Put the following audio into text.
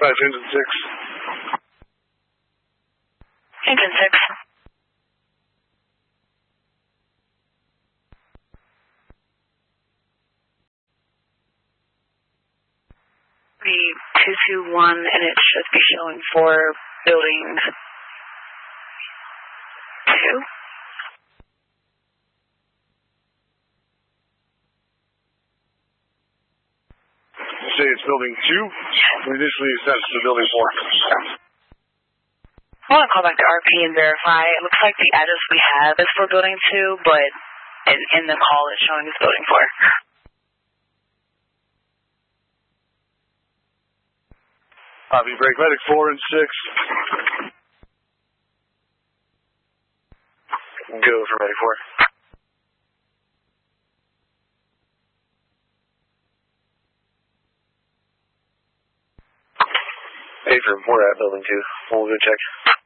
Dispatch engine 6. Engine 6. Be 221, and it should be showing for building 2. You say it's building 2? We initially sent it to building 4. I want to call back to RP and verify. It looks like the address we have is for building 2, but in the call it's showing it's building 4. Copy, break medic 4 and 6. Go for medic 4. Hey, we're at building 2. We'll go check.